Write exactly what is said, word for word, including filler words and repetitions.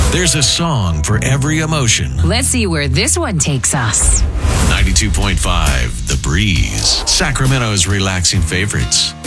There's a song for every emotion. Let's see where this one takes us. ninety-two point five The Breeze. Sacramento's relaxing favorites.